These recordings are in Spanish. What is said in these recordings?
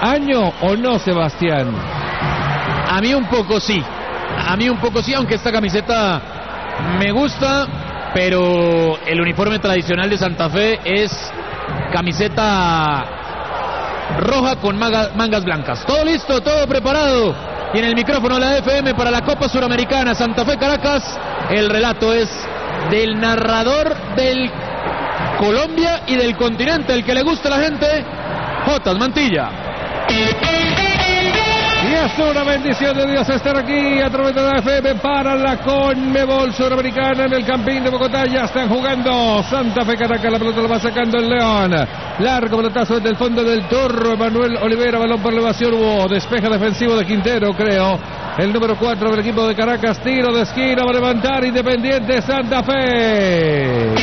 ¿Año o no, Sebastián? A mí un poco sí, aunque esta camiseta me gusta, pero el uniforme tradicional de Santa Fe es camiseta roja con mangas blancas. Todo listo, todo preparado. Y en el micrófono de la FM para la Copa Suramericana Santa Fe Caracas, el relato es del narrador del Colombia y del continente, el que le gusta a la gente, Jotas Mantilla. Y es una bendición de Dios estar aquí a través de la FM para la Conmebol Suramericana en el Campín de Bogotá. Ya están jugando Santa Fe Caracas, la pelota la va sacando el León. Largo pelotazo desde el fondo del Turro, Manuel Olivera, balón por elevación, hubo despeja defensivo de Quintero, creo. El número 4 del equipo de Caracas, tiro de esquina, va a levantar Independiente Santa Fe.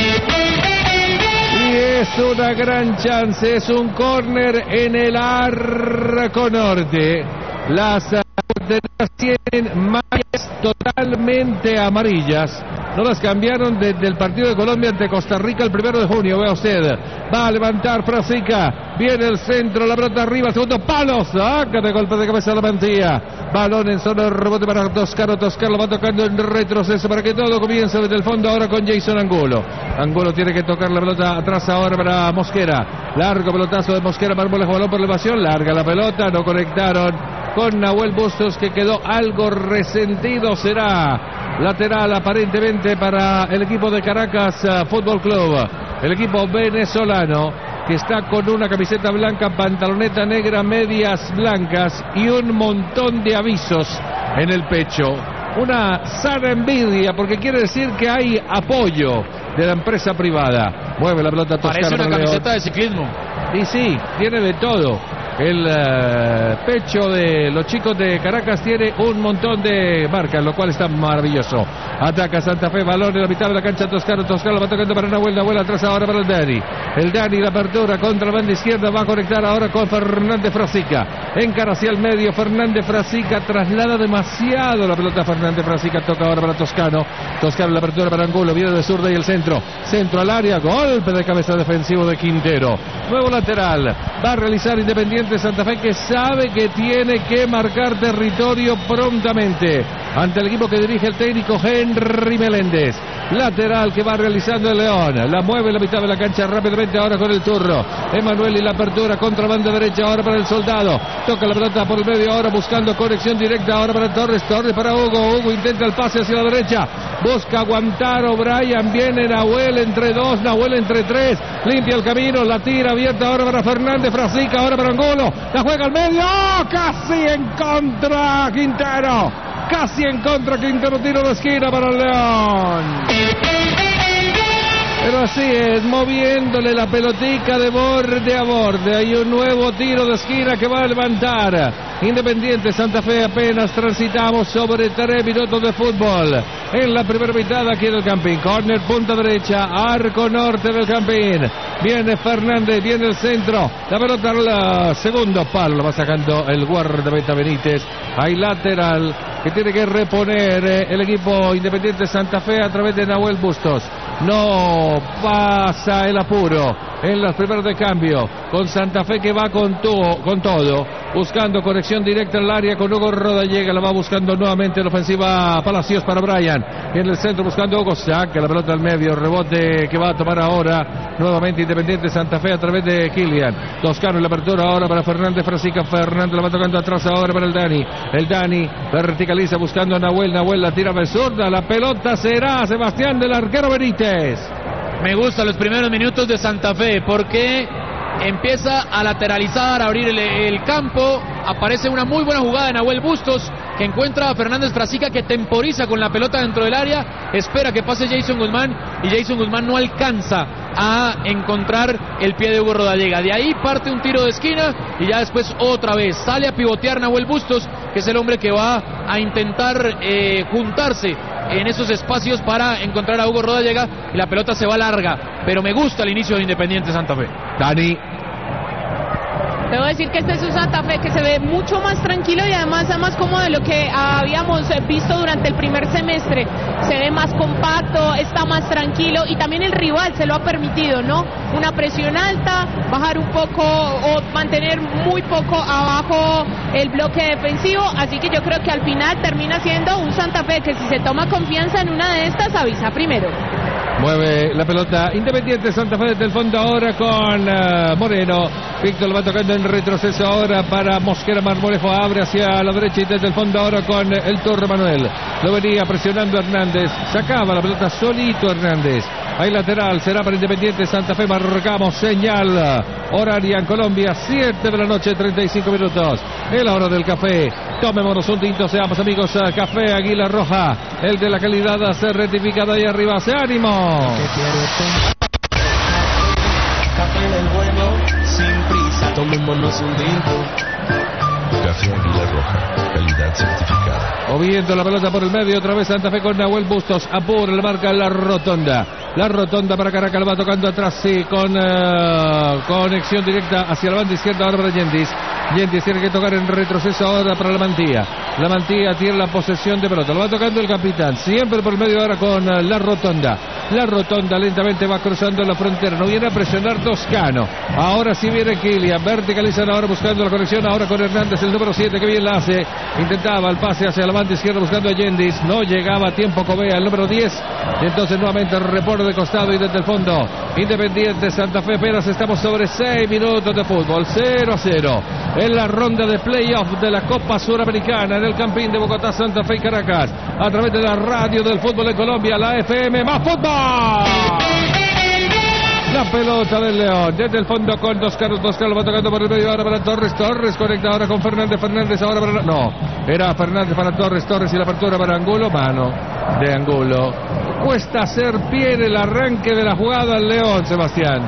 Y es una gran chance, es un córner en el arco norte. Las porterías tienen mallas totalmente amarillas. No las cambiaron desde el partido de Colombia ante Costa Rica el 1 de junio. Vea usted, va a levantar Frasica. Viene el centro, la pelota arriba, segundo palo. Saca de golpe de cabeza la Mantilla. Balón en zona de rebote para Toscano. Toscano va tocando en retroceso para que todo comience desde el fondo ahora con Jason Angulo. Angulo tiene que tocar la pelota atrás ahora para Mosquera. Largo pelotazo de Mosquera, Mármoles, balón por elevación. Larga la pelota, no conectaron con Nahuel Bustos, que quedó algo resentido. Será lateral aparentemente para el equipo de Caracas Fútbol Club, el equipo venezolano, que está con una camiseta blanca, pantaloneta negra, medias blancas y un montón de avisos en el pecho. Una sana envidia, porque quiere decir que hay apoyo de la empresa privada. Mueve la pelota Toscano. Parece una camiseta de ciclismo. Y sí, tiene de todo. El pecho de los chicos de Caracas tiene un montón de marcas, lo cual está maravilloso. Ataca Santa Fe, balón en la mitad de la cancha. Toscano va tocando para Nahuel atrás ahora para el Dani. El Dani, la apertura contra la banda izquierda, va a conectar ahora con Fernández Frasica. Encara hacia el medio, Fernández Frasica traslada demasiado la pelota. Fernández Frasica toca ahora para Toscano. La apertura para Angulo, viene de zurda y el centro al área, golpe de cabeza defensivo de Quintero. Nuevo lateral, va a realizar Independiente Santa Fe, que sabe que tiene que marcar territorio prontamente ante el equipo que dirige el técnico Henry Meléndez. Lateral que va realizando el León, la mueve en la mitad de la cancha rápidamente ahora con el Turro. Emanuel y la apertura contra banda derecha ahora para el Soldado. Toca la pelota por el medio ahora buscando conexión directa ahora para Torres para Hugo intenta el pase hacia la derecha, busca aguantar O'Brien, viene Nahuel entre dos, Nahuel entre tres, limpia el camino, la tira abierta ahora para Fernández Frasica, ahora para Angulo, la juega al medio, casi en contra Quintero, tiro de esquina para el León. Pero así es, moviéndole la pelotica de borde a borde. Hay un nuevo tiro de esquina que va a levantar Independiente Santa Fe. Apenas transitamos sobre 3 minutos de fútbol en la primera mitad aquí del Campín. Corner, punta derecha, arco norte del Campín. Viene Fernández, viene el centro. La pelota al segundo palo, lo va sacando el guardameta Benítez. Hay lateral que tiene que reponer el equipo Independiente Santa Fe a través de Nahuel Bustos. No pasa el apuro en los primeros de cambio, con Santa Fe que va con todo, buscando conexión directa al área con Hugo Rodallega, la va buscando nuevamente en ofensiva Palacios para Brian, en el centro buscando Hugo, saca la pelota al medio, rebote que va a tomar ahora nuevamente Independiente Santa Fe a través de Kilian. Toscano en la apertura ahora para Fernández Frasica, Fernández la va tocando atrás ahora para el Dani verticaliza buscando a Nahuel la tira de zurda, la pelota será Sebastián del arquero Benítez. Me gustan los primeros minutos de Santa Fe porque empieza a lateralizar, a abrir el campo. Aparece una muy buena jugada de Nahuel Bustos, que encuentra a Fernández Frasica, que temporiza con la pelota dentro del área, espera que pase Jason Guzmán y Jason Guzmán no alcanza a encontrar el pie de Hugo Rodallega. De ahí parte un tiro de esquina y ya después otra vez sale a pivotear Nahuel Bustos, que es el hombre que va a intentar juntarse en esos espacios para encontrar a Hugo Rodallega, y la pelota se va larga, pero me gusta el inicio de Independiente Santa Fe. Dani. Debo decir que este es un Santa Fe que se ve mucho más tranquilo y además como de lo que habíamos visto durante el primer semestre. Se ve más compacto, está más tranquilo y también el rival se lo ha permitido, ¿no? Una presión alta, bajar un poco o mantener muy poco abajo el bloque defensivo, así que yo creo que al final termina siendo un Santa Fe que si se toma confianza en una de estas avisa primero. Mueve la pelota Independiente Santa Fe desde el fondo ahora con Moreno. Víctor lo va tocando en retroceso ahora para Mosquera Marmolejo. Abre hacia la derecha y desde el fondo ahora con el Torre Manuel. Lo venía presionando Hernández. Sacaba la pelota solito Hernández. Hay lateral, será para Independiente Santa Fe. Marcamos señal horaria en Colombia, 7 de la noche, 35 minutos. Es la hora del café. Tomémonos un tinto, seamos amigos. Café Águila Roja, el de la calidad certificada ahí arriba. ¡Se ánimo! Café del bueno, sin prisa, tomémonos un tinto. Café Águila Roja, calidad certificada. Moviendo la pelota por el medio, otra vez Santa Fe con Nahuel Bustos. Apura, le marca la rotonda. La rotonda para Caracas, va tocando atrás, sí, con conexión directa hacia la banda izquierda ahora para Yendis. Yendis tiene que tocar en retroceso ahora para la Mantilla. La Mantilla tiene la posesión de pelota. Lo va tocando el capitán, siempre por el medio ahora con la rotonda. La rotonda lentamente va cruzando la frontera. No viene a presionar Toscano. Ahora sí viene Kilian. Verticalizan ahora buscando la conexión. Ahora con Hernández, el número 7, que bien la hace. Intentaba el pase hacia la banda izquierda buscando a Yendis. No llegaba a tiempo Covea, el número 10. Y entonces nuevamente reporte de costado y desde el fondo. Independiente Santa Fe. Apenas estamos sobre 6 minutos de fútbol. 0-0. En la ronda de playoff de la Copa Suramericana en el Campín de Bogotá, Santa Fe y Caracas. A través de la radio del fútbol de Colombia, la FM Más Fútbol. La pelota del León, desde el fondo con Dos Carlos lo va tocando por el medio ahora para Torres, conecta ahora con Fernández ahora para... No, era Fernández para Torres y la apertura para Angulo, mano de Angulo. Cuesta hacer pie en el arranque de la jugada al León, Sebastián.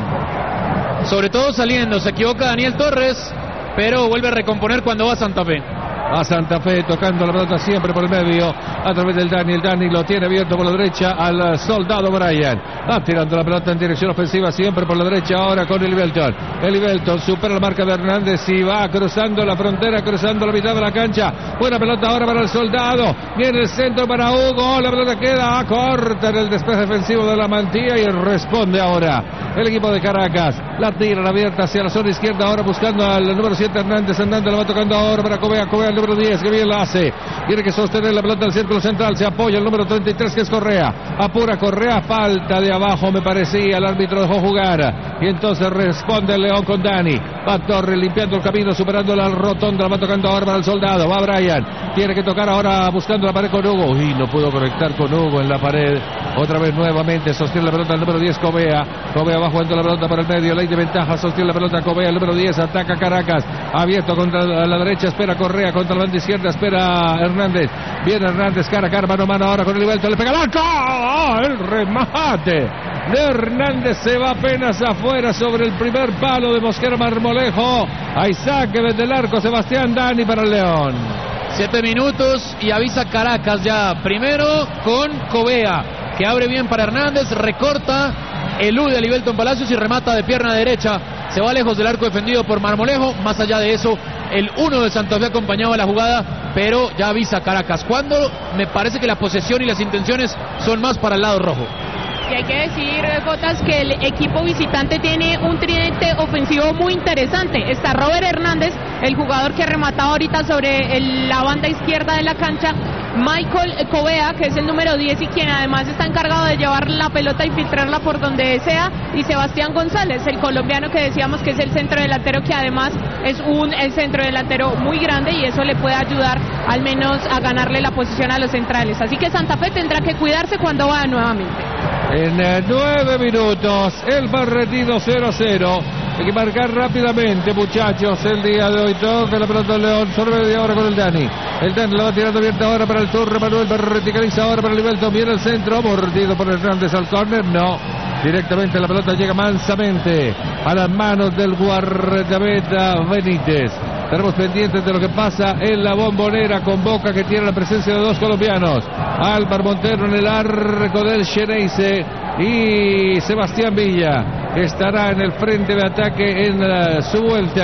Sobre todo saliendo, se equivoca Daniel Torres, pero vuelve a recomponer cuando va a Santa Fe. A Santa Fe tocando la pelota siempre por el medio a través del Dani. El Dani lo tiene abierto por la derecha al soldado Brian. Va tirando la pelota en dirección ofensiva siempre por la derecha ahora con Elivelton. Elivelton supera la marca de Hernández y va cruzando la frontera, cruzando la mitad de la cancha. Buena pelota ahora para el soldado. Viene el centro para Hugo. La pelota queda corta en el despeje defensivo de la Mantilla y responde ahora el equipo de Caracas. La tira abierta hacia la zona izquierda ahora buscando al número 7 Hernández. Hernández la va tocando ahora para Covea. El número 10, que bien la hace. Tiene que sostener la pelota del círculo central. Se apoya el número 33, que es Correa. Apura Correa. Falta de abajo, me parecía. El árbitro dejó jugar. Y entonces responde el León con Dani. Va Torres limpiando el camino, superando la rotonda. La va tocando ahora para el soldado. Va Brian. Tiene que tocar ahora buscando la pared con Hugo. Uy, no pudo conectar con Hugo en la pared. Otra vez nuevamente sostiene la pelota el número 10, Covea. Covea va jugando la pelota por el medio. Ley de ventaja. Sostiene la pelota Covea. El número 10 ataca Caracas. Abierto contra la derecha. Espera Correa. Contra la banda izquierda espera Hernández. Viene Hernández cara a cara, mano a mano ahora con el Elivelton. Le pega el arco. ¡Oh! El remate de Hernández se va apenas afuera sobre el primer palo de Mosquera Marmolejo. Hay saque desde el arco, Sebastián. Dani para el León. 7 minutos y avisa Caracas ya. Primero con Covea, que abre bien para Hernández, recorta, elude a Elivelton Palacios y remata de pierna derecha. Se va lejos del arco defendido por Marmolejo. Más allá de eso, el 1 de Santa Fe acompañaba la jugada, pero ya avisa Caracas. Cuando me parece que la posesión y las intenciones son más para el lado rojo. Y hay que decir, Gotas, que el equipo visitante tiene un tridente ofensivo muy interesante. Está Robert Hernández, el jugador que remataba ahorita sobre la banda izquierda de la cancha. Michael Covea, que es el número 10 y quien además está encargado de llevar la pelota y filtrarla por donde sea. Y Sebastián González, el colombiano que decíamos que es el centro delantero, que además es el centro delantero muy grande y eso le puede ayudar al menos a ganarle la posición a los centrales. Así que Santa Fe tendrá que cuidarse cuando va nuevamente. En 9 minutos, el partido 0-0. Hay que marcar rápidamente, muchachos, el día de hoy. Toca la pelota del León, sobre media hora con el Dani. El Dani la va tirando abierta ahora para el Torre Manuel, verticaliza ahora para el Elivelton. Viene el centro, mordido por Hernández al córner, no. Directamente la pelota llega mansamente a las manos del guardameta Benítez. Estaremos pendientes de lo que pasa en la Bombonera con Boca, que tiene la presencia de dos colombianos. Álvaro Montero en el arco del Xeneize y Sebastián Villa, que estará en el frente de ataque en su vuelta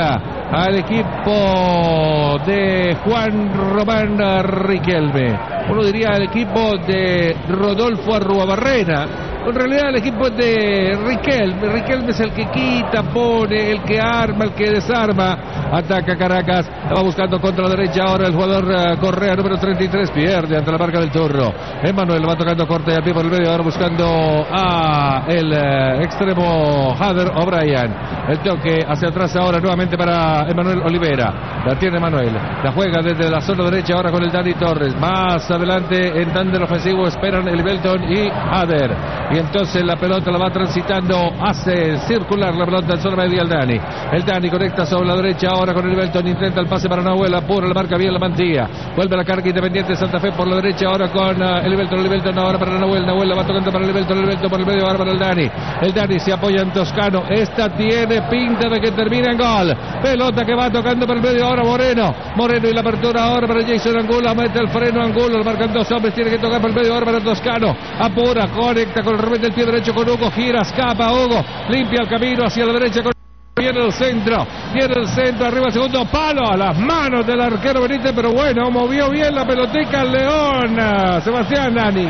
al equipo de Juan Román Riquelme. Uno diría el equipo de Rodolfo Arruabarrena. En realidad el equipo es de Riquelme. Riquelme es el que quita, pone, el que arma, el que desarma. Ataca Caracas, la va buscando contra la derecha ahora el jugador Correa, número 33, pierde ante la marca del Turro. Emmanuel va tocando corte a pie por el medio, ahora buscando a el extremo Hader O'Brien. El toque hacia atrás ahora nuevamente para Emmanuel Olivera. La tiene Emmanuel, la juega desde la zona derecha ahora con el Dani Torres. Más adelante en tándem ofensivo esperan el Belton y Hader. Y entonces la pelota la va transitando, hace circular la pelota en zona media el Dani. El Dani conecta sobre la derecha ahora con el Belton, intenta el pase para Nahuel, apura, la marca bien la Mantilla. Vuelve la carga Independiente Santa Fe por la derecha ahora con el Belton ahora para Nahuel, Nahuel la va tocando para el Belton por el medio ahora para el Dani. El Dani se apoya en Toscano, esta tiene pinta de que termina en gol. Pelota que va tocando por el medio ahora Moreno y la apertura ahora para Jason Angulo, mete el freno Angulo, lo marcan dos hombres, tiene que tocar por el medio ahora para Toscano, apura, conecta con el remate del pie derecho con Hugo, gira, escapa Hugo, limpia el camino hacia la derecha con... Viene el centro, arriba el segundo palo, a las manos del arquero Benítez, pero bueno, movió bien la pelotica el León, Sebastián Nani.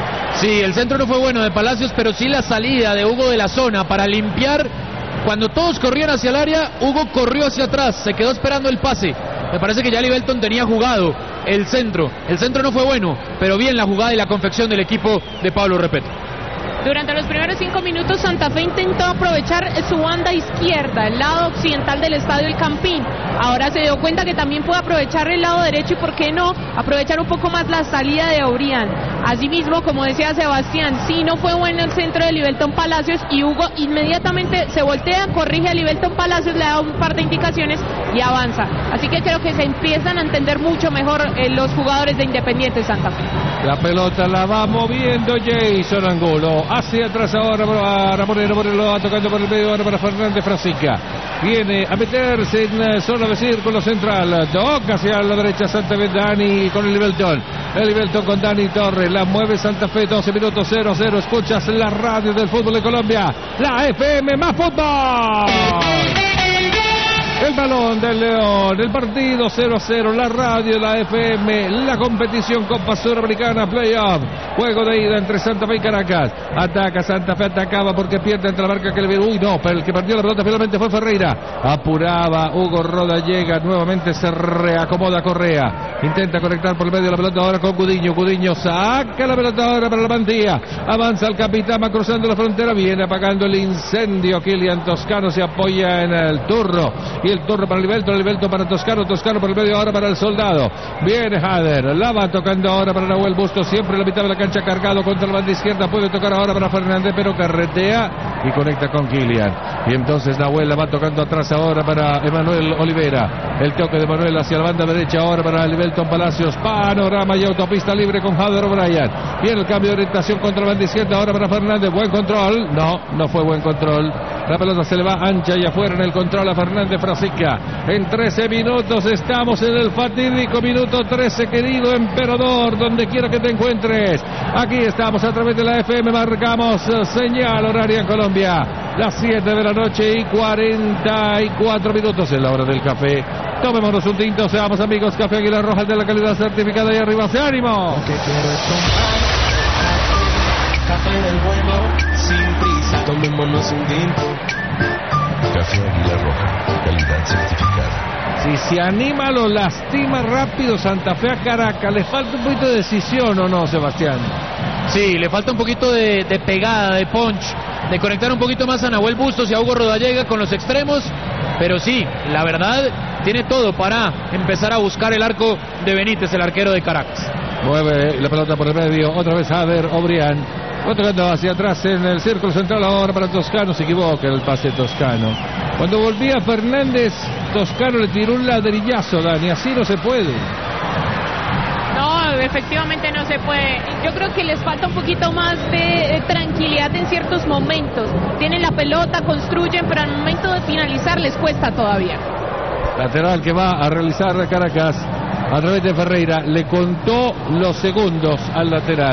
Sí, el centro no fue bueno de Palacios, pero sí la salida de Hugo de la zona para limpiar. Cuando todos corrían hacia el área, Hugo corrió hacia atrás, se quedó esperando el pase. Me parece que ya Belton tenía jugado el centro no fue bueno, pero bien la jugada y la confección del equipo de Pablo Repeto. Durante los primeros 5 minutos Santa Fe intentó aprovechar su banda izquierda, el lado occidental del estadio El Campín. Ahora se dio cuenta que también puede aprovechar el lado derecho y por qué no aprovechar un poco más la salida de O'Brien. Asimismo, como decía Sebastián, sí no fue bueno el centro de Libelton Palacios y Hugo inmediatamente se voltea, corrige a Libelton Palacios, le da un par de indicaciones y avanza. Así que creo que se empiezan a entender mucho mejor los jugadores de Independiente Santa Fe. La pelota la va moviendo Jason Angulo. Hacia atrás ahora para Moreno lo va tocando por el medio ahora para Fernández Frasica. Viene a meterse en zona de círculo central. Toca hacia la derecha Santa Fe, Dani con el Libelton. El Libelton con Dani Torres. La mueve Santa Fe, 12 minutos 0-0. Escuchas la radio del fútbol de Colombia. La FM más fútbol. El balón del León, el partido 0-0, la radio, la FM, la competición Copa Suramericana, playoff, juego de ida entre Santa Fe y Caracas. Ataca Santa Fe, atacaba porque pierde entre la marca que le viene. Uy, no, pero el que perdió la pelota finalmente fue Ferreira. Apuraba Hugo Roda, llega, nuevamente se reacomoda Correa. Intenta conectar por el medio de la pelota ahora con Gudiño. Gudiño saca la pelota ahora para la Mantilla. Avanza el capitán, va cruzando la frontera, viene apagando el incendio. Kilian Toscano se apoya en el Turro. Y el Turro para Libelton para Toscano por el medio ahora para el Soldado. Viene Hader, la va tocando ahora para Nahuel Bustos, siempre en la mitad de la cancha cargado contra la banda izquierda, puede tocar ahora para Fernández, pero carretea y conecta con Kilian. Y entonces Nahuel la va tocando atrás ahora para Emmanuel Olivera. El toque de Manuel hacia la banda derecha ahora para Libelton Palacios. Panorama y autopista libre con Hader O'Brien. Viene el cambio de orientación contra la banda izquierda ahora para Fernández. Buen control. No fue buen control. La pelota se le va ancha y afuera en el control a Fernández Frasica. En 13 minutos estamos en el fatídico minuto 13, querido emperador, donde quiera que te encuentres. Aquí estamos a través de la FM, marcamos señal horaria en Colombia. Las 7 de la noche y 44 minutos en la hora del café. Tomémonos un tinto, seamos amigos. Café Águila Roja de la calidad certificada y arriba, ¡se ánimo! Café del bueno, sin prisa, tomémonos un tinto. Café Águila Roja, calidad certificada. Si se anima, lo lastima rápido Santa Fe a Caracas. Le falta un poquito de decisión, ¿o no, Sebastián? Sí, le falta un poquito de pegada, de punch, de conectar un poquito más a Nahuel Bustos y a Hugo Rodallega con los extremos. Pero sí, la verdad, tiene todo para empezar a buscar el arco de Benítez, el arquero de Caracas. Mueve la pelota por el medio, otra vez Hader O'Brien. Va tocando hacia atrás en el círculo central ahora para Toscano, se equivoca en el pase Toscano. Cuando volvía Fernández, Toscano le tiró un ladrillazo, Dani, así no se puede. No, efectivamente no se puede. Yo creo que les falta un poquito más de tranquilidad en ciertos momentos. Tienen la pelota, construyen, pero al momento de finalizar les cuesta todavía. Lateral que va a realizar Caracas a través de Ferreira. Le contó los segundos al lateral.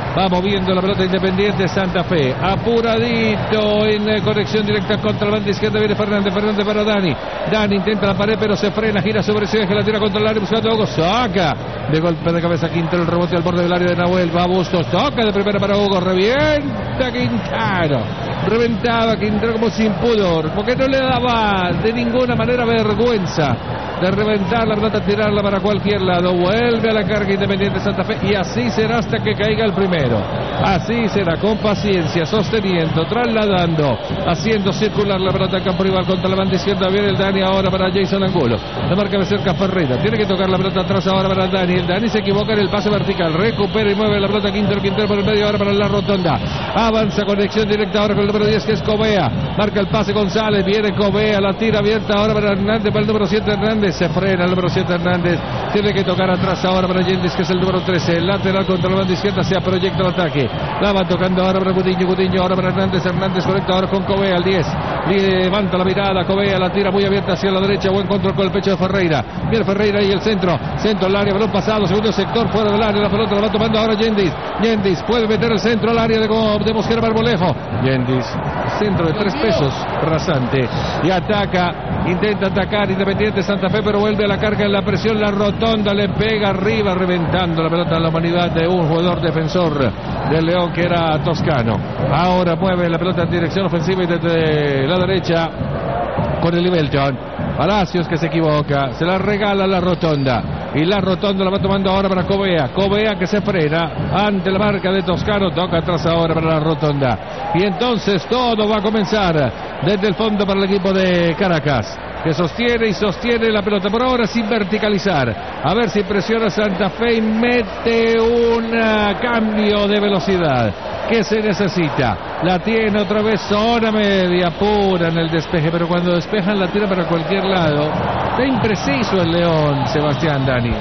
Va moviendo la pelota Independiente Santa Fe. Apuradito en conexión directa contra la banda izquierda. Viene Fernández. Fernández para Dani. Dani intenta la pared, pero se frena. Gira sobre su eje. La tira contra el área buscando a Hugo. Saca de golpe de cabeza Quintero. El rebote al borde del área de Nahuel. Va Bustos. Toca de primera para Hugo. Revienta Quintero. Reventaba Quintero como sin pudor. Porque no le daba de ninguna manera vergüenza de reventar la pelota, tirarla para cualquier lado. Vuelve a la carga Independiente Santa Fe y así será hasta que caiga el primero. Así será, con paciencia, sosteniendo, trasladando, haciendo circular la pelota al campo rival contra la banda izquierda. Viene el Dani ahora para Jason Angulo. La marca de cerca Ferreira. Tiene que tocar la pelota atrás ahora para el Dani. El Dani se equivoca en el pase vertical. Recupera y mueve la pelota Quintero. Quintero por el medio ahora para la rotonda. Avanza, conexión directa ahora con el número 10 que es Covea. Marca el pase González. Viene Covea. La tira abierta ahora para Hernández, para el número 7 Hernández. Se frena el número 7 Hernández. Tiene que tocar atrás ahora para Yendis, que es el número 13. El lateral contra la banda izquierda. Se proyecta el ataque. La va tocando ahora para Gudiño. Gudiño ahora para Hernández. Hernández conecta ahora con Covea, el 10. Levanta la mirada. Covea la tira muy abierta hacia la derecha. Buen control con el pecho de Ferreira. Viene Ferreira y el centro. Centro al área. Balón pasado. Segundo sector fuera del área. La pelota la va tomando ahora Yendis. Yendis puede meter el centro al área de Mosquera Marmolejo. Yendis. Centro de 3 pesos. Rasante. Y ataca. Intenta atacar Independiente Santa Fe, pero vuelve a la carga en la presión. La rotonda le pega arriba, reventando la pelota en la humanidad de un jugador defensor del León que era Toscano. Ahora mueve la pelota en dirección ofensiva y desde la derecha con el Ibelton. Palacios que se equivoca, se la regala la rotonda. Y la rotonda la va tomando ahora para Covea. Covea que se frena ante la marca de Toscano. Toca atrás ahora para la rotonda. Y entonces todo va a comenzar desde el fondo para el equipo de Caracas, que sostiene la pelota por ahora sin verticalizar. A ver si presiona Santa Fe y mete un cambio de velocidad que se necesita. La tiene otra vez zona media pura en el despeje, pero cuando despejan la tira para cualquier lado. Está impreciso el León, Sebastián, Dani.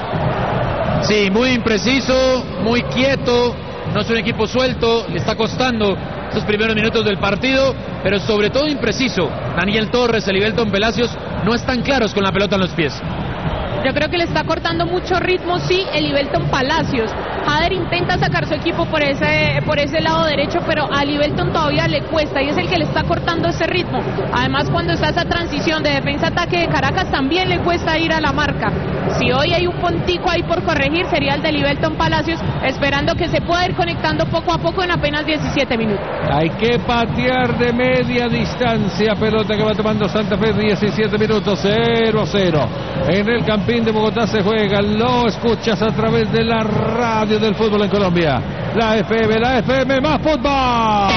Sí, muy impreciso, muy quieto. No es un equipo suelto, le está costando estos primeros minutos del partido, pero sobre todo impreciso. Daniel Torres, el Ibelton Palacios no están claros con la pelota en los pies. Yo creo que le está cortando mucho ritmo, sí, el Ibelton Palacios. Jader intenta sacar su equipo por ese lado derecho, pero al Ibelton todavía le cuesta y es el que le está cortando ese ritmo. Además, cuando está esa transición de defensa-ataque de Caracas, también le cuesta ir a la marca. Si hoy hay un puntico ahí por corregir, sería el del Ibelton Palacios, esperando que se pueda ir conectando poco a poco en apenas 17 minutos. Hay que patear de media distancia, pelota que va tomando Santa Fe, 17 minutos, 0-0. En el Campín de Bogotá se juega, lo escuchas a través de la radio del fútbol en Colombia. La FM más fútbol.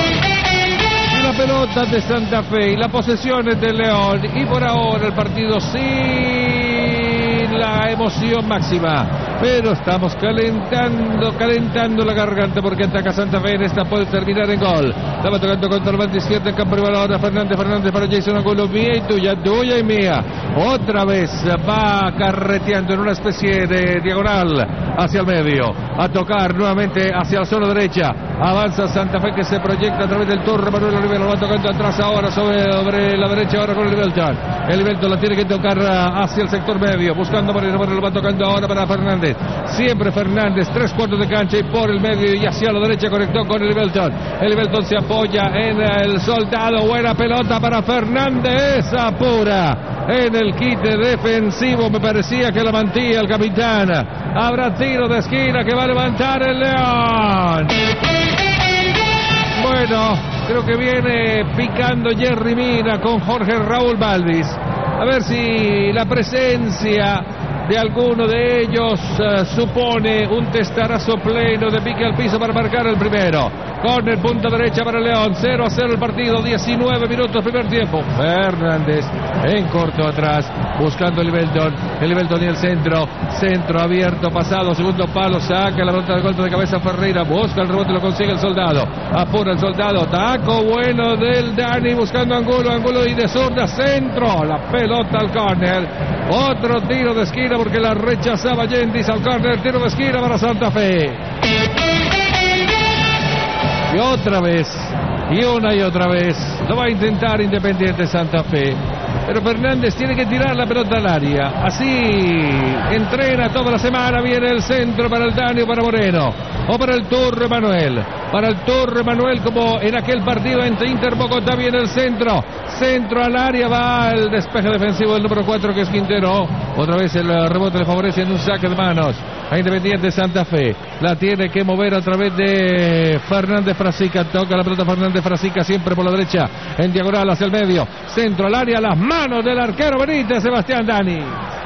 Y la pelota de Santa Fe y la posesión es de León. Y por ahora el partido sin la emoción máxima. Pero estamos calentando la garganta porque ataca Santa Fe. En esta puede terminar en gol. La va tocando contra el banda izquierda en campo rival ahora Fernández para Jason Angulo. Mía y tuya y mía. Otra vez va carreteando en una especie de diagonal hacia el medio. A tocar nuevamente hacia la zona derecha. Avanza Santa Fe que se proyecta a través del Torre. Manuel Olivero lo va tocando atrás ahora sobre la derecha ahora con el Ibelton. El Ibelton la tiene que tocar hacia el sector medio. Buscando Moreno, lo va tocando ahora para Fernández. Siempre Fernández, 3/4 de cancha y por el medio y hacia la derecha conectó con el Ibelton. El Ibelton se apoya en el Soldado. Buena pelota para Fernández. Apura en el quite defensivo. Me parecía que la mantía el capitán. Habrá tiro de esquina que va a levantar el León. Bueno, creo que viene picando Jerry Mina con Jorge Raúl Balvis. A ver si la presencia de alguno de ellos supone un testarazo pleno de pique al piso para marcar el primero. Con el punta derecha para León, 0-0 el partido, 19 minutos primer tiempo. Fernández en corto atrás, buscando el Ibelton y el centro abierto, pasado, segundo palo, saca la pelota de golpe de cabeza Ferreira, busca el rebote, lo consigue el Soldado, apura el Soldado, taco bueno del Dani, buscando Angulo y de zurda, centro, la pelota al córner, otro tiro de esquina porque la rechazaba Yendis al córner, tiro de esquina para Santa Fe. Y otra vez, y una y otra vez, lo va a intentar Independiente Santa Fe. pero Fernández tiene que tirar la pelota al área. Así entrena toda la semana. Viene el centro para el Dani o para Moreno, o para el Turro Emanuel. Para el Turro Emanuel, como en aquel partido entre Inter Bogotá. Viene el centro al área, va el despeje defensivo del número 4, que es Quintero. Otra vez el rebote le favorece en un saque de manos a Independiente Santa Fe. La tiene que mover a través de Fernández Frasica. Toca la pelota Fernández Frasica, siempre por la derecha, en diagonal hacia el medio. Centro al área, las manos del arquero Benítez, Sebastián Dani.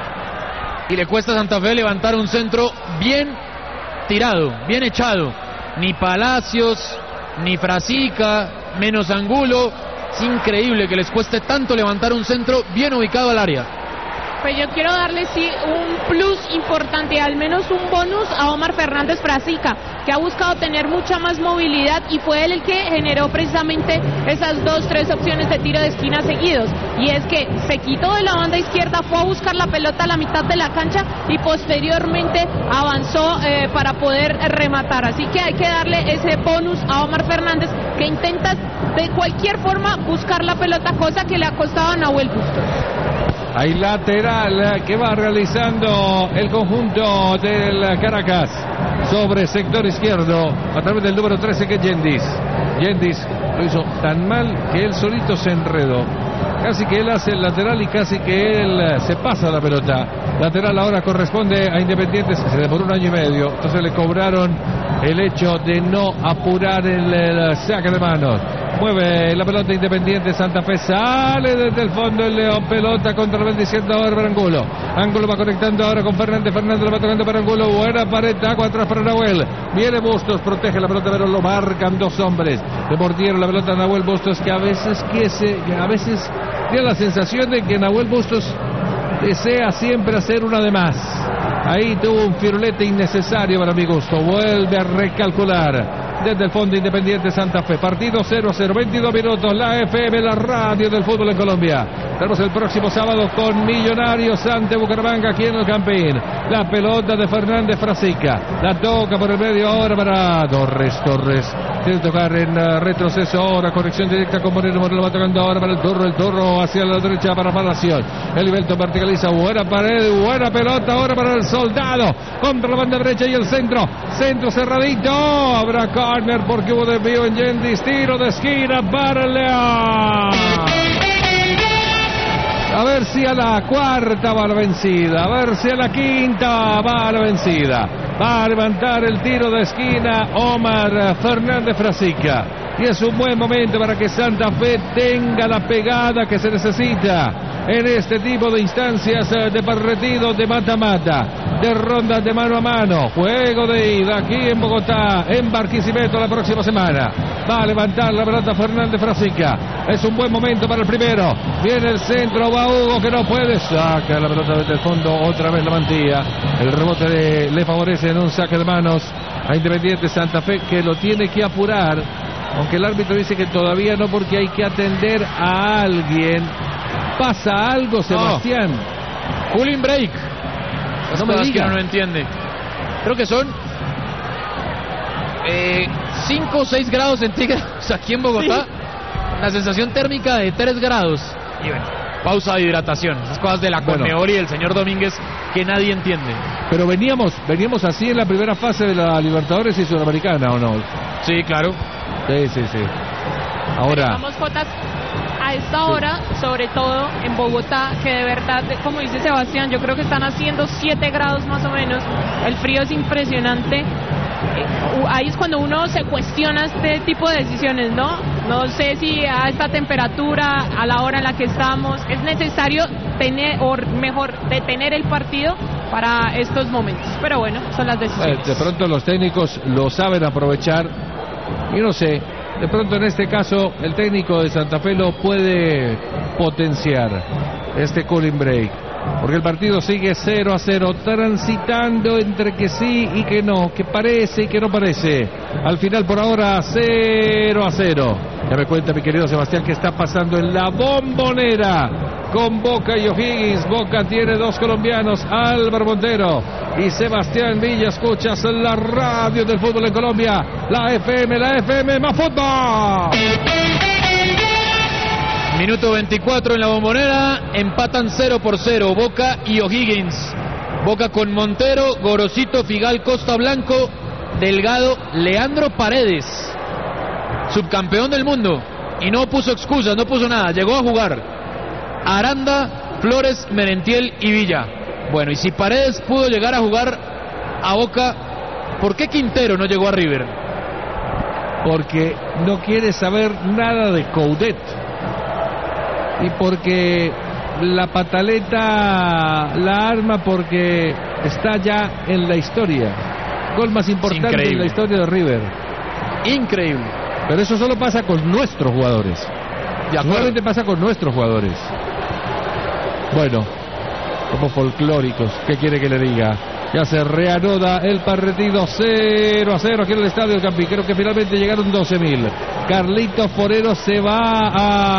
Y le cuesta a Santa Fe levantar un centro bien tirado, bien echado. Ni Palacios, ni Frasica, menos Angulo. Es increíble que les cueste tanto levantar un centro bien ubicado al área. Pues yo quiero darle sí un plus importante, al menos un bonus a Omar Fernández Frasica, que ha buscado tener mucha más movilidad y fue él el que generó precisamente esas 2-3 opciones de tiro de esquina seguidos. Y es que se quitó de la banda izquierda, fue a buscar la pelota a la mitad de la cancha y posteriormente avanzó para poder rematar. Así que hay que darle ese bonus a Omar Fernández, que intenta de cualquier forma buscar la pelota, cosa que le ha costado a Nahuel Bustos. Hay lateral que va realizando el conjunto del Caracas sobre sector izquierdo a través del número 13, que es Yendis. Yendis lo hizo tan mal que él solito se enredó. Casi que él hace el lateral y casi que él se pasa la pelota. Lateral ahora corresponde a Independientes, se demoró 1 año y medio. Entonces le cobraron el hecho de no apurar el saque de manos. Mueve la pelota Independiente Santa Fe, sale desde el fondo el León, pelota contra la bendición ahora para Angulo. Angulo va conectando ahora con Fernández, Fernández lo va tocando para Angulo, buena pared, agua atrás para Nahuel. Viene Bustos, protege la pelota, pero lo marcan 2 hombres. Le mordieron la pelota a Nahuel Bustos, que a veces tiene la sensación de que Nahuel Bustos desea siempre hacer una de más. Ahí tuvo un firulete innecesario para mi gusto. Vuelve a recalcular desde el fondo Independiente Santa Fe. Partido 0-0, 22 minutos. La FM, la radio del fútbol en Colombia. Tenemos el próximo sábado con Millonarios ante Bucaramanga aquí en el Campín. La pelota de Fernández Frasica. La toca por el medio ahora para Torres. Tiene que tocar en retroceso ahora. Conexión directa con Moreno. Moreno va tocando ahora para el Turro hacia la derecha para Palacios. El Ibelto verticaliza. Buena pared, buena pelota ahora para el Soldado. Contra la banda derecha y el centro. Centro cerradito. Habrá corner porque hubo desvío en Yendis. Tiro de esquina para el León. A ver si a la cuarta va la vencida. A ver si a la quinta va la vencida. Va a levantar el tiro de esquina Omar Fernández Frasica. Y es un buen momento para que Santa Fe tenga la pegada que se necesita en este tipo de instancias de partidos de mata-mata, de rondas de mano a mano, juego de ida aquí en Bogotá, en Barquisimeto la próxima semana. Va a levantar la pelota Fernández Frasica. Es un buen momento para el primero. Viene el centro, va Hugo, que no puede. Saca la pelota desde el fondo, otra vez la mantilla. El rebote le favorece en un saque de manos a Independiente Santa Fe, que lo tiene que apurar. Aunque el árbitro dice que todavía no, porque hay que atender a alguien. ¿Pasa algo, Sebastián? Cooling break. No me diga. Que no entiende. Creo que son 5 o 6 grados centígrados aquí en Bogotá. Sí. La sensación térmica de 3 grados. Y bueno, pausa de hidratación. Esas cosas de la Conmebol y del señor Domínguez que nadie entiende. Pero veníamos así en la primera fase de la Libertadores y Sudamericana, ¿o no? Sí, claro. Sí. Ahora vamos, Jotas, a esta hora, sobre todo en Bogotá, que de verdad, como dice Sebastián, yo creo que están haciendo 7 grados más o menos. El frío es impresionante. Ahí es cuando uno se cuestiona este tipo de decisiones, ¿no? No sé si a esta temperatura, a la hora en la que estamos, es necesario tener, o mejor, detener el partido para estos momentos. Pero bueno, son las decisiones. De pronto los técnicos lo saben aprovechar. Y no sé, de pronto en este caso el técnico de Santa Fe lo puede potenciar, este cooling break, porque el partido sigue 0-0, transitando entre que sí y que no, que parece y que no parece. Al final, por ahora, 0-0. Ya me cuenta mi querido Sebastián qué está pasando en la Bombonera con Boca y O'Higgins. Boca tiene 2 colombianos, Álvaro Montero y Sebastián Villa. Escuchas la radio del fútbol en Colombia, la FM más fútbol. Minuto 24 en la Bombonera, empatan 0-0 Boca y O'Higgins. Boca con Montero, Gorosito, Figal, Costa Blanco, Delgado, Leandro Paredes, subcampeón del mundo, y no puso excusas, no puso nada, llegó a jugar. Aranda, Flores, Merentiel y Villa. Bueno, y si Paredes pudo llegar a jugar a Boca, ¿por qué Quintero no llegó a River? Porque no quiere saber nada de Coudet. Y porque la pataleta la arma porque está ya en la historia. Gol más importante en la historia de River. Increíble. Pero eso solo pasa con nuestros jugadores. Solamente pasa con nuestros jugadores. Bueno, como folclóricos, ¿qué quiere que le diga? Ya se reanuda el partido 0-0 aquí en el Estadio del Campín. Creo que finalmente llegaron 12.000. Carlitos Forero se va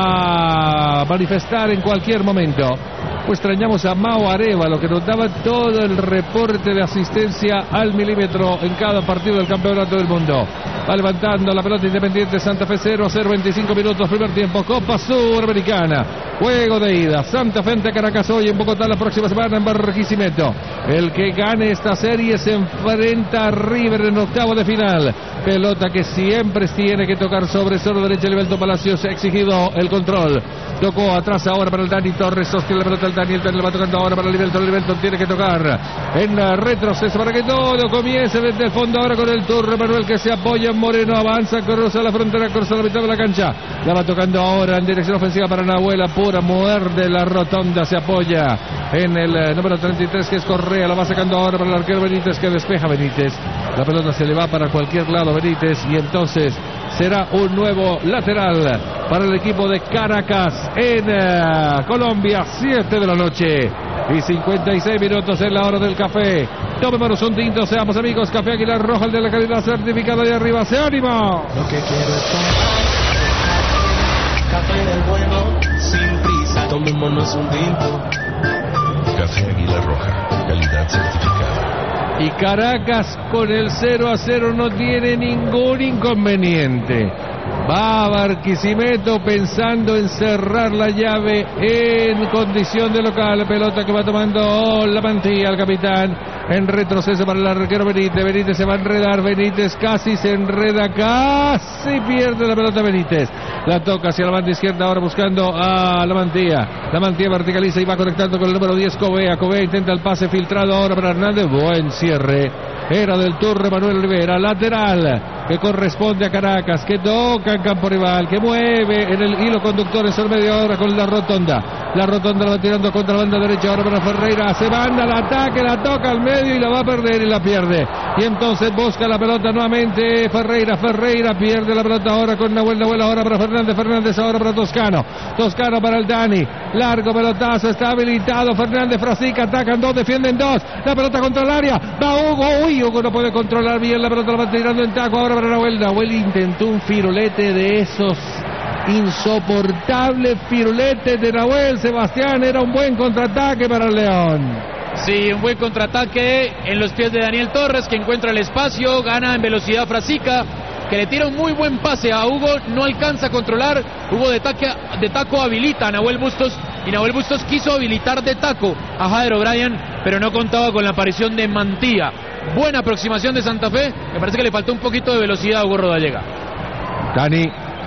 a manifestar en cualquier momento. Pues extrañamos a Mao Arevalo, que nos daba todo el reporte de asistencia al milímetro en cada partido del Campeonato del Mundo. Va levantando la pelota Independiente Santa Fe 0-0, 25 minutos, primer tiempo, Copa Sudamericana. Juego de ida, Santa Fe ante Caracas hoy en Bogotá, la próxima semana en Barquisimeto. El que gane esta serie se enfrenta a River en octavo de final. Pelota que siempre tiene que tocar sobre solo derecha. Liberto Palacios ha exigido el control. Tocó atrás ahora para el Dani Torres. Sostiene la pelota el Dani. El Dani le va tocando ahora para Liberto. Liberto tiene que tocar en retroceso para que todo comience desde el fondo. Ahora con el Turro Manuel que se apoya en Moreno. Avanza, cruza la frontera, cruza la mitad de la cancha. La va tocando ahora en dirección ofensiva para Nahuel. Pura muerde la rotonda. Se apoya en el número 33 que es Correa. La va sacando ahora para el arquero Benítez que despeja Benítez. La pelota se le va para cualquier lado Benítez y entonces será un nuevo lateral para el equipo de Caracas en Colombia, 7 de la noche y 56 minutos en la hora del café. Tomémonos un tinto, seamos amigos. Café Águila Roja, el de la calidad certificada de arriba. ¡Se ánimo! Lo que quiero es tomar café del bueno, sin prisa. Tomémonos un tinto. Café Águila Roja, calidad certificada. Y Caracas con el 0-0 no tiene ningún inconveniente. Va a Barquisimeto pensando en cerrar la llave en condición de local. Pelota que va tomando la mantilla al capitán. En retroceso para el arquero Benítez. Benítez se va a enredar. Benítez casi se enreda. Casi pierde la pelota Benítez. La toca hacia la banda izquierda ahora buscando a la mantilla. La mantilla verticaliza y va conectando con el número 10 Covea. Covea intenta el pase filtrado ahora para Hernández. Buen cierre. Era del Turre Manuel Rivera. Lateral que corresponde a Caracas, que toca en campo rival, que mueve en el hilo conductor en el medio ahora con la rotonda. La rotonda la va tirando contra la banda derecha ahora para Ferreira. Se manda al ataque, la toca al medio y la va a perder y la pierde. Y entonces busca la pelota nuevamente Ferreira. Ferreira pierde la pelota ahora con Nahuel. Nahuel ahora para Fernández. Fernández ahora para Toscano. Toscano para el Dani. Largo pelotazo, está habilitado. Fernández, Frasica, atacan dos, defienden dos. La pelota contra el área. Va Hugo. Uy, Hugo no puede controlar bien la pelota. La va tirando en taco ahora para Nahuel. Nahuel intentó un firulete de esos insoportables firuletes de Nahuel. Sebastián, era un buen contraataque para el León. Sí, un buen contraataque en los pies de Daniel Torres, que encuentra el espacio, gana en velocidad Frasica, que le tira un muy buen pase a Hugo, no alcanza a controlar. Hugo de taco habilita a Nahuel Bustos, y Nahuel Bustos quiso habilitar de taco a Jader O'Brien, pero no contaba con la aparición de Mantilla. Buena aproximación de Santa Fe, me parece que le faltó un poquito de velocidad a Hugo Rodallega. Dani.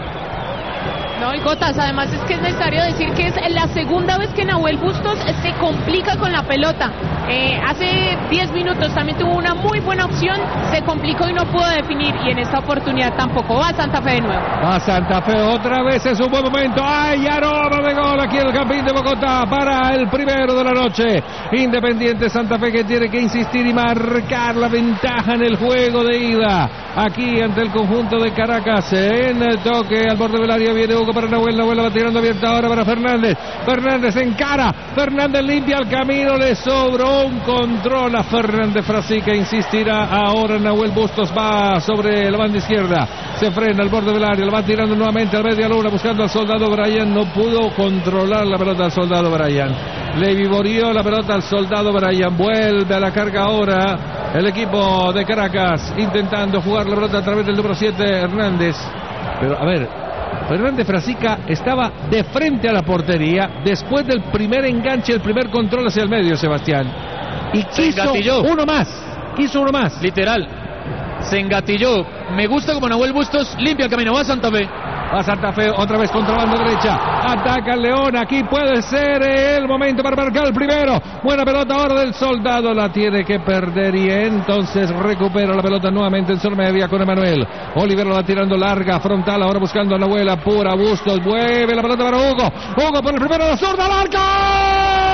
No, y Jotas, además es que es necesario decir que es la segunda vez que Nahuel Bustos se complica con la pelota. Hace 10 minutos también tuvo una muy buena opción, se complicó y no pudo definir, y en esta oportunidad tampoco. Va Santa Fe de nuevo. Va Santa Fe otra vez, es un buen momento. ¡Ay, aroma de gol aquí en el Campín de Bogotá para el primero de la noche! Independiente Santa Fe que tiene que insistir y marcar la ventaja en el juego de ida. Aquí ante el conjunto de Caracas, en el toque al borde del área viene Hugo para Nahuel. Nahuel la va tirando abierta ahora para Fernández. Fernández encara. Fernández limpia el camino. Le sobró un control a Fernández. Frasica insistirá ahora. Nahuel Bustos va sobre la banda izquierda. Se frena al borde del área. La va tirando nuevamente al media luna buscando al soldado Brian. No pudo controlar la pelota al soldado Brian. Le vivoreó la pelota al soldado Brian. Vuelve a la carga ahora el equipo de Caracas intentando jugar la pelota a través del número 7 Hernández. Pero a ver, Fernández Frasica estaba de frente a la portería después del primer enganche, el primer control hacia el medio, Sebastián. Y quiso uno más. Literal. Se engatilló. Me gusta como Nahuel Bustos limpia el camino. Va a Santa Fe. Va Santa Fe otra vez contra banda derecha. Ataca el León. Aquí puede ser el momento para marcar el primero. Buena pelota ahora del Soldado. La tiene que perder y entonces recupera la pelota nuevamente en zona media con Emanuel. Olivero la tirando larga, frontal. Ahora buscando a Nahuel. Pura Bustos. Mueve la pelota para Hugo. Hugo por el primero. La zurda. ¡Marca!